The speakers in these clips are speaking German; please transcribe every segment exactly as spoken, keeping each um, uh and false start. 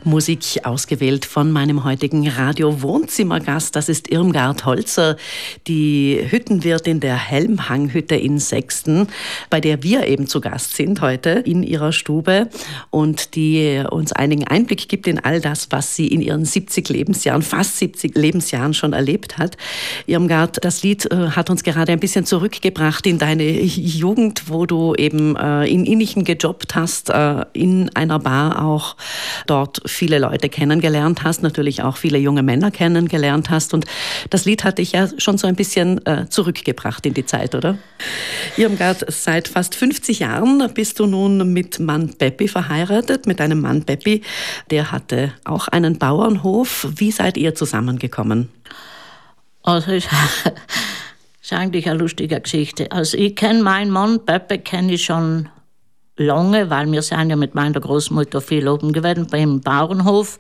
Musik ausgewählt von meinem heutigen Radio-Wohnzimmergast. Das ist Irmgard Holzer, die Hüttenwirtin der Helmhanghütte in Sexten, bei der wir eben zu Gast sind heute in ihrer Stube und die uns einigen Einblick gibt in all das, was sie in ihren siebzig Lebensjahren, fast siebzig Lebensjahren schon erlebt hat. Irmgard, das Lied äh, hat uns gerade ein bisschen zurückgebracht in deine Jugend, wo du eben äh, in Innichen gejobbt hast, äh, in einer Bar auch dort viele Leute kennengelernt hast, natürlich auch viele junge Männer kennengelernt hast. Und das Lied hat dich ja schon so ein bisschen äh, zurückgebracht in die Zeit, oder? Irmgard, seit fast fünfzig Jahren bist du nun mit Mann Beppi verheiratet, mit deinem Mann Beppi. Der hatte auch einen Bauernhof. Wie seid ihr zusammengekommen? Also ich, das ist eigentlich eine lustige Geschichte. Also ich kenne meinen Mann Beppi, kenne ich schon lange, weil wir sind ja mit meiner Großmutter viel oben gewesen beim Bauernhof.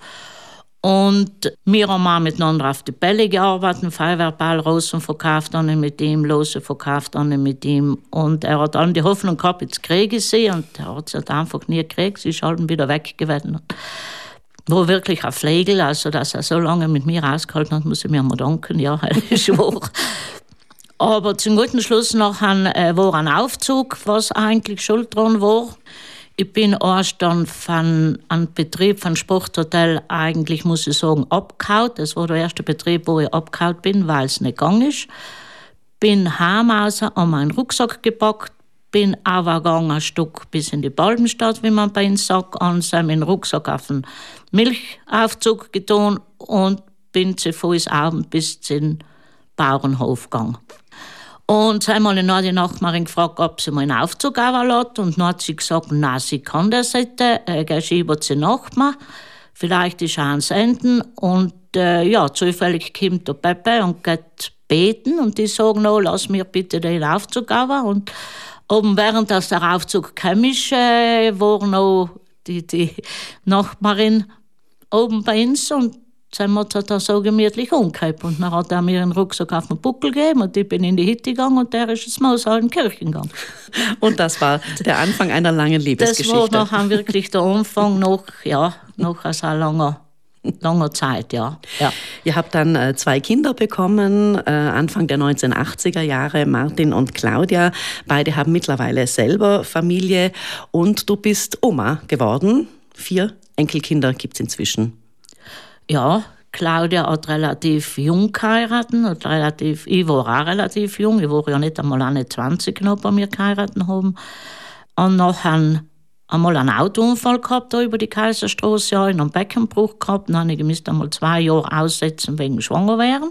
Und wir haben auch miteinander auf die Bälle gearbeitet, Feuerwehrball, Rosen verkauft, dann mit ihm, Lose verkauft, dann mit ihm. Und er hat dann die Hoffnung gehabt, jetzt kriege ich sie. Und er hat sie halt einfach nie gekriegt, sie ist halt wieder weg gewesen. War wirklich ein Flegel, also dass er so lange mit mir ausgehalten hat, muss ich mir mal danken, ja, ist wahr. Aber zum guten Schluss nachher äh, war ein Aufzug, was eigentlich schuld dran war. Ich bin erst dann von einem Betrieb von Sporthotel eigentlich, muss ich sagen, abgehauen. Das war der erste Betrieb, wo ich abgehauen bin, weil es nicht gegangen ist. Bin heim raus, habe meinen Rucksack gepackt, bin aber gegangen ein Stück bis in die Balbenstadt, wie man bei uns sagt, und habe meinen Rucksack auf den Milchaufzug getan und bin zu Fuß Abend bis zum Bauernhof gegangen. Und einmal hat die Nachbarin gefragt, ob sie meinen Aufzug lässt. Und dann hat sie gesagt, nein, sie kann das nicht. Äh, schiebt sie Nachbar. Vielleicht ist er ans Enden. Und äh, ja, zufällig kommt der Pepe und geht beten. Und die sagen, no, lass mir bitte den Aufzug runter. Und oben während dass der Aufzug kam, äh, war noch die, die Nachbarin oben bei uns. Und sein Mutter hat er so gemütlich umgekehrt. Und dann hat er mir einen Rucksack auf den Buckel gegeben und ich bin in die Hütte gegangen und der ist ins Maushaus in die Kirche gegangen. Und das war der Anfang einer langen Liebesgeschichte. Das war nachher wirklich der Anfang noch, ja, noch aus einer langen, langer Zeit, ja. ja. Ihr habt dann äh, zwei Kinder bekommen, äh, Anfang der neunzehnhundertachtziger Jahre, Martin und Claudia. Beide haben mittlerweile selber Familie und du bist Oma geworden. Vier Enkelkinder gibt es inzwischen. Ja, Claudia hat relativ jung geheiratet. Und relativ, ich war auch relativ jung. Ich war ja nicht einmal einundzwanzig, als wir mir geheiratet haben. Und nachher einmal einen Autounfall gehabt, da über die Kaiserstraße, ja, in einem Beckenbruch gehabt. Dann musste ich einmal zwei Jahre aussetzen wegen Schwangerwerden.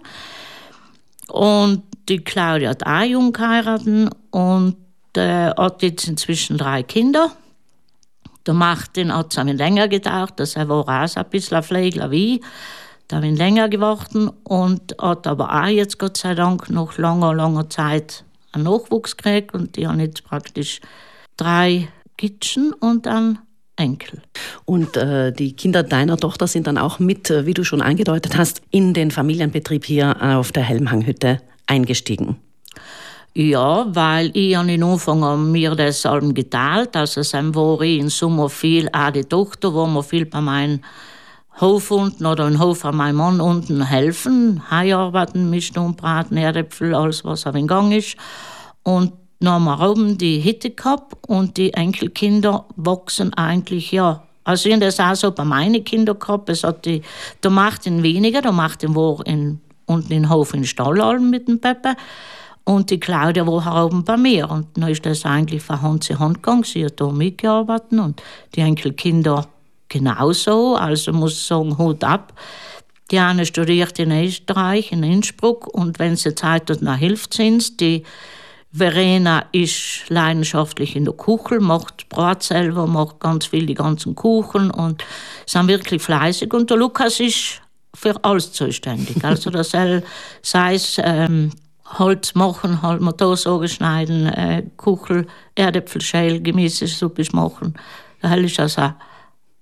Und die Claudia hat auch jung geheiratet und äh, hat jetzt inzwischen drei Kinder. Der Martin hat es ein bisschen länger gedauert, das war auch ein bisschen ein Pflegler wie ich. Da habe ich länger gewartet und hat aber auch jetzt Gott sei Dank nach langer, langer Zeit einen Nachwuchs gekriegt. Und die haben jetzt praktisch drei Kitchen und einen Enkel. Und äh, die Kinder deiner Tochter sind dann auch mit, wie du schon angedeutet hast, in den Familienbetrieb hier auf der Helmhanghütte eingestiegen. Ja, weil ich an den Anfang an mir das allem geteilt. Also es war ich im Sommer viel, auch die Tochter, wo wir viel bei meinem Hof unten oder im Hof an meinem Mann unten helfen. Heiarbeiten, mischen und braten, Erdäpfel, alles was in Gang ist. Und dann haben wir oben die Hütte gehabt und die Enkelkinder wachsen eigentlich, ja. Also ich habe das auch so bei meinen Kindern gehabt. Es hat die, der Martin weniger, der Martin war in, unten im Hof in Stall mit dem Pepe. Und die Claudia war oben bei mir. Und dann ist das eigentlich von Hand zu Hand gegangen. Sie hat da mitgearbeitet und die Enkelkinder genauso. Also muss ich sagen, Hut ab. Die eine studiert in Österreich, in Innsbruck. Und wenn sie Zeit hat, dann hilft sie uns. Die Verena ist leidenschaftlich in der Küche, macht Brot selber, macht ganz viel die ganzen Kuchen und sind wirklich fleißig. Und der Lukas ist für alles zuständig. Also das sei es ähm, Holz machen, halt Motorsäge schneiden, äh, Kuchel, Erdäpfelschäl, Gemüsesuppe machen. Das ist also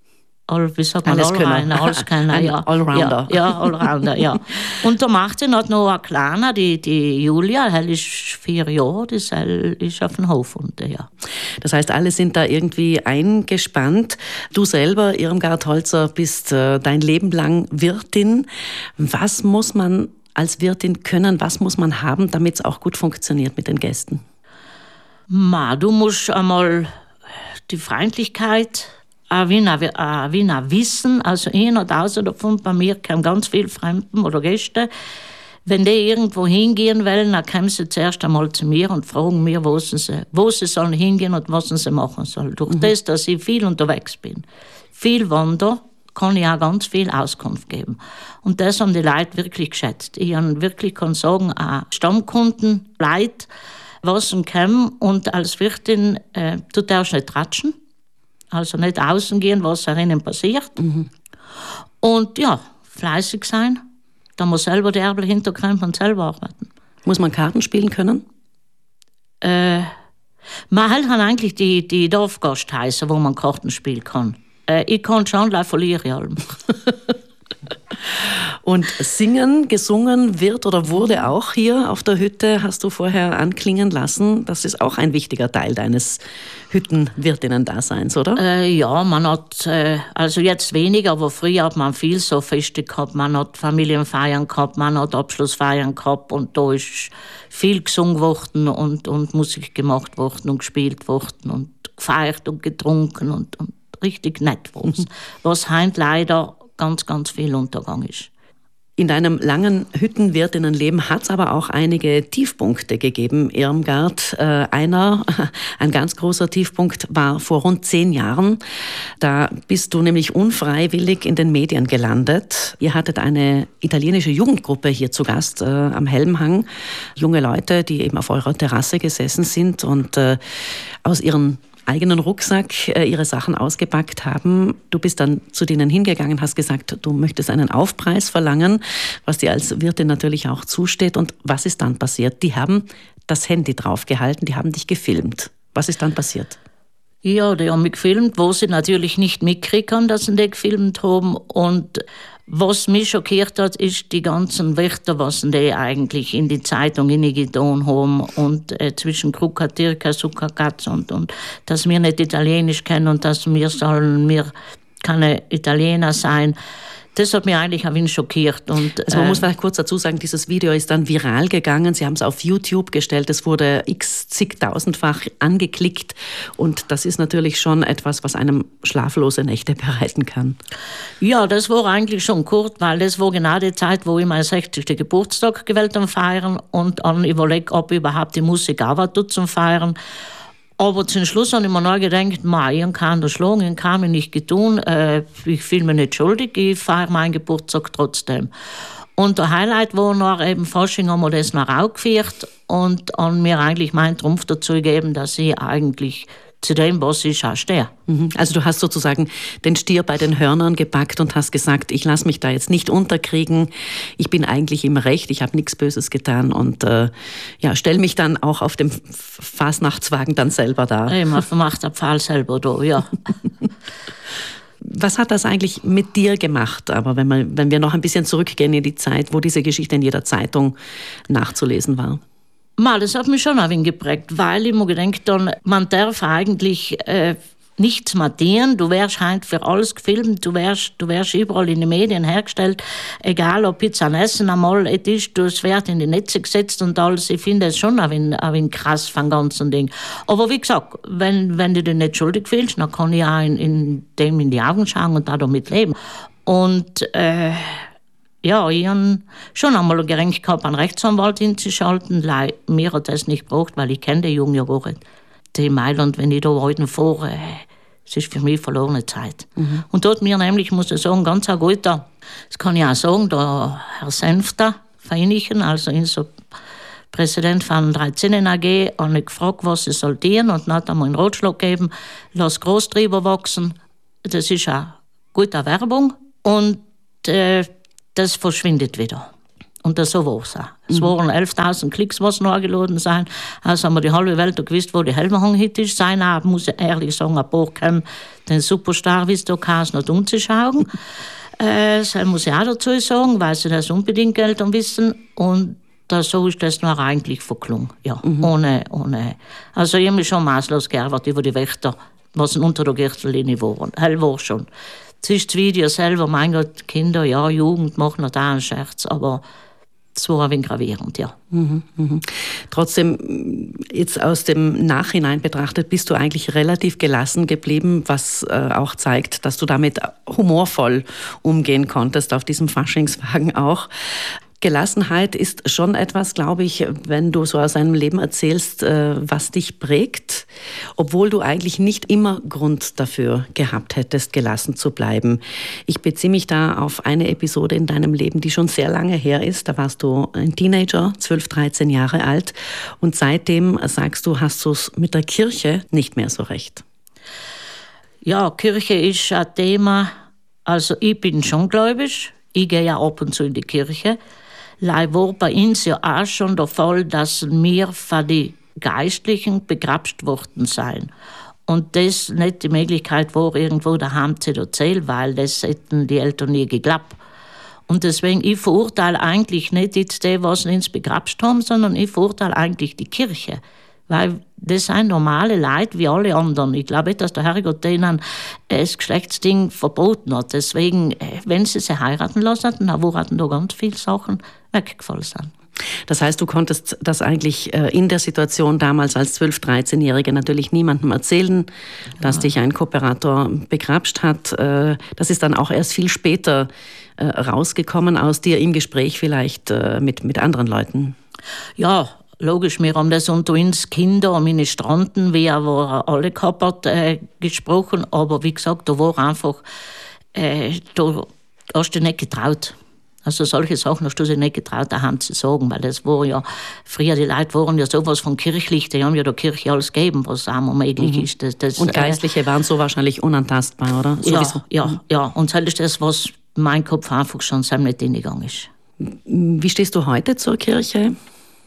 All, wie sagt man, alles können. Alles können, ja. Allrounder. Ja, ja, Allrounder, ja. Und der Martin hat noch eine Kleine, die, die Julia, die ist vier Jahre, die ist auf dem Hof unten, ja. Das heißt, alle sind da irgendwie eingespannt. Du selber, Irmgard Holzer, bist äh, dein Leben lang Wirtin. Was muss man als Wirtin können, was muss man haben, damit es auch gut funktioniert mit den Gästen? Ma, du musst einmal die Freundlichkeit, ein Wiener, ein Wiener Wissen, also ein oder tausend davon, bei mir kommen ganz viele Fremden oder Gäste. Wenn die irgendwo hingehen wollen, dann kommen sie zuerst einmal zu mir und fragen mir, wo sie, wo sie sollen hingehen und was sie machen sollen. Durch mhm. das, dass ich viel unterwegs bin, viel wandere, kann ich auch ganz viel Auskunft geben. Und das haben die Leute wirklich geschätzt. Ich kann wirklich kann sagen, auch Stammkunden, Leute, was sie kommen und als Wirtin, äh, du darfst nicht ratschen. Also nicht außen gehen, was drinnen passiert. Mhm. Und ja, fleißig sein. Da muss selber die Ärmel hinterklemmen und selber arbeiten. Muss man Karten spielen können? Äh, man hat eigentlich die, die Dorfgast heißen, wo man Karten spielen kann. Äh, ich kann schon, leider verliere ich allem. Und singen, gesungen wird oder wurde auch hier auf der Hütte, hast du vorher anklingen lassen. Das ist auch ein wichtiger Teil deines Hüttenwirtinnen-Daseins, oder? Äh, ja, man hat, äh, also jetzt weniger, aber früher hat man viel so Feste gehabt. Man hat Familienfeiern gehabt, man hat Abschlussfeiern gehabt und da ist viel gesungen worden und, und Musik gemacht worden und gespielt worden und gefeiert und getrunken und, und richtig nett war es. Was heute leider ganz, ganz viel Untergang ist. In deinem langen Hüttenwirtinnenleben hat es aber auch einige Tiefpunkte gegeben, Irmgard. Äh, einer, ein ganz großer Tiefpunkt war vor rund zehn Jahren. Da bist du nämlich unfreiwillig in den Medien gelandet. Ihr hattet eine italienische Jugendgruppe hier zu Gast äh, am Helmhang. Junge Leute, die eben auf eurer Terrasse gesessen sind und äh, aus ihren eigenen Rucksack äh, ihre Sachen ausgepackt haben. Du bist dann zu denen hingegangen, hast gesagt, du möchtest einen Aufpreis verlangen, was dir als Wirtin natürlich auch zusteht. Und was ist dann passiert? Die haben das Handy draufgehalten, die haben dich gefilmt. Was ist dann passiert? Ja, die haben mich gefilmt, wo sie natürlich nicht mitkriegen, dass sie die gefilmt haben. Und was mich schockiert hat, ist die ganzen Wörter, was die eigentlich in die Zeitung hineingetan haben. Und äh, zwischen Kruka, Tirka, Sukakatz und, und dass wir nicht Italienisch kennen und dass wir sollen, wir keine Italiener sein. Das hat mich eigentlich ein wenig schockiert. Und, also man äh, muss vielleicht kurz dazu sagen, dieses Video ist dann viral gegangen. Sie haben es auf YouTube gestellt. Es wurde x zigtausendfach angeklickt. Und das ist natürlich schon etwas, was einem schlaflose Nächte bereiten kann. Ja, das war eigentlich schon kurz, weil das war genau die Zeit, wo ich meinen sechzigsten Geburtstag gewählt habe feiern und dann überlegt, ob ich überhaupt die Musik auch was tut zum Feiern. Aber zum Schluss habe ich mir noch gedacht, ich kann das schlagen, ich kann mich nicht getun, äh, ich fühle mich nicht schuldig, ich feiere meinen Geburtstag trotzdem. Und der Highlight war noch eben Fasching, haben wir das noch auch gefeiert und an mir eigentlich meinen Trumpf dazu gegeben, dass ich eigentlich zu dem, was ich auch stehe. Also du hast sozusagen den Stier bei den Hörnern gepackt und hast gesagt, ich lasse mich da jetzt nicht unterkriegen, ich bin eigentlich im Recht, ich habe nichts Böses getan und äh, ja, stelle mich dann auch auf dem Fasnachtswagen dann selber da. Ja, man macht den Pfahl selber da, ja. Was hat das eigentlich mit dir gemacht? Aber wenn, man, wenn wir noch ein bisschen zurückgehen in die Zeit, wo diese Geschichte in jeder Zeitung nachzulesen war. Mal, das hat mich schon ein wenig geprägt, weil ich mir gedacht habe, man darf eigentlich äh, nichts mattieren. Du wärst halt für alles gefilmt, du wärst, du wärst überall in den Medien hergestellt, egal ob Pizza und Essen einmal ist, es wird in die Netze gesetzt und alles. Ich finde es schon ein wenig, ein wenig krass von ganzen Ding. Aber wie gesagt, wenn, wenn du dich nicht schuldig fühlst, dann kann ich auch in, in dem in die Augen schauen und auch damit leben. Und äh, ja, ich habe schon einmal gedacht gehabt, einen Rechtsanwalt hinzuschalten. Mir hat das nicht gebraucht, weil ich kenne den Jungen ja gar nicht. Die Mailand, wenn ich da heute fahre, es ist für mich verlorene Zeit. Mhm. Und dort mir nämlich, muss ich sagen, ganz ein guter, das kann ich auch sagen, der Herr Senfter, Vereinigen, also unser Präsident von dreizehn A G, habe ich gefragt, was sie soll tun und dann hat er mir einen Ratschlag gegeben, lass groß drüber wachsen. Das ist eine gute Werbung und äh, das verschwindet wieder. Und das so war es auch. Es mhm. waren elftausend Klicks, was noch angeladen sind. Also haben wir die halbe Welt gewusst, wo die Helmhang-Hit ist. Sein Abend, muss ich ehrlich sagen, ein paar kommen, den Superstar, wie es da kannst, noch umzuschauen. äh, das muss ich auch dazu sagen, weil sie das unbedingt Eltern wissen. Und das, so ist das noch eigentlich verklungen. Ja, mhm. ohne, ohne. Also ich habe mich schon maßlos geärgert über die Wächter, was unter der Gürtellinie waren. Hell war schon. Das ist das Video selber, mein Gott, Kinder, ja, Jugend machen noch da einen Scherz, aber das war ein wenig gravierend, ja. Mhm, mhm. Trotzdem, jetzt aus dem Nachhinein betrachtet, bist du eigentlich relativ gelassen geblieben, was äh, auch zeigt, dass du damit humorvoll umgehen konntest, auf diesem Faschingswagen auch. Gelassenheit ist schon etwas, glaube ich, wenn du so aus deinem Leben erzählst, was dich prägt, obwohl du eigentlich nicht immer Grund dafür gehabt hättest, gelassen zu bleiben. Ich beziehe mich da auf eine Episode in deinem Leben, die schon sehr lange her ist. Da warst du ein Teenager, zwölf, dreizehn Jahre alt. Und seitdem, sagst du, hast du es mit der Kirche nicht mehr so recht. Ja, Kirche ist ein Thema. Also ich bin schon gläubig. Ich gehe ja ab und zu in die Kirche. Leider war bei uns ja auch schon der Fall, dass wir von den Geistlichen begrapscht worden seien. Und das nicht die Möglichkeit war, irgendwo daheim zu erzählen, weil das hätten die Eltern nie geglaubt. Und deswegen, ich verurteile eigentlich nicht jetzt die, was uns begrapscht haben, sondern ich verurteile eigentlich die Kirche. Weil das sind normale Leute wie alle anderen. Ich glaube nicht, dass der Herrgott denen das Geschlechtsding verboten hat. Deswegen, wenn sie sich heiraten lassen, dann wurden da ganz viele Sachen weggefallen sind. Das heißt, du konntest das eigentlich in der Situation damals als zwölf-, dreizehnjährige natürlich niemandem erzählen, dass ja. dich ein Kooperator begrapscht hat. Das ist dann auch erst viel später rausgekommen aus dir im Gespräch vielleicht mit, mit anderen Leuten. Ja, logisch, wir haben das unter uns Kinder, Ministranten, wie auch alle gehabt, äh, gesprochen, aber wie gesagt, da war einfach, äh, da hast du dich nicht getraut. Also solche Sachen hast du dich nicht getraut, daheim zu sagen, weil das war ja, früher die Leute waren ja sowas von kirchlich, die haben ja der Kirche alles gegeben, was auch mal möglich mhm. ist. Das, das, und Geistliche äh, waren so wahrscheinlich unantastbar, oder? Ja, Sowieso. ja, ja, und das ist das, was mein Kopf einfach schon nicht hingegangen ist. Wie stehst du heute zur Kirche?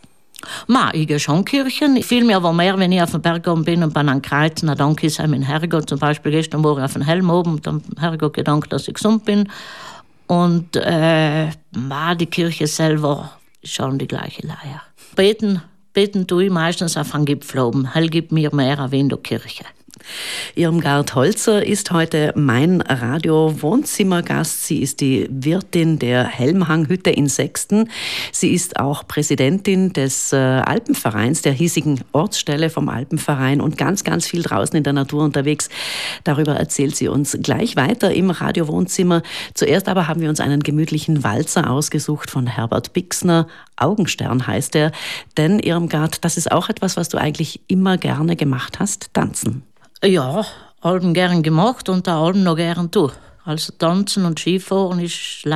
Ma, ich gehe schon Kirchen. Ich fühle mich aber mehr, wenn ich auf dem Berg oben bin und bin an Kreuzen, dann danke ich meinem Herrgott. Zum Beispiel gestern war ich auf dem Helm oben und dem Herrgott gedankt, dass ich gesund bin. Und äh, ma, die Kirche selber ist schon die gleiche Leier. Beten, beten tue ich meistens auf einen Gipfel oben. Hell gibt mir mehr wie in der Kirche. Irmgard Holzer ist heute mein Radio-Wohnzimmergast. Sie ist die Wirtin der Helmhang-Hütte in Sexten. Sie ist auch Präsidentin des äh, Alpenvereins, der hiesigen Ortsstelle vom Alpenverein und ganz, ganz viel draußen in der Natur unterwegs. Darüber erzählt sie uns gleich weiter im Radio-Wohnzimmer. Zuerst aber haben wir uns einen gemütlichen Walzer ausgesucht von Herbert Bixner. Augenstern heißt er. Denn, Irmgard, das ist auch etwas, was du eigentlich immer gerne gemacht hast, tanzen. Ja, Alben gern gemacht und da Alben noch gern tue. Also tanzen und Skifahren ist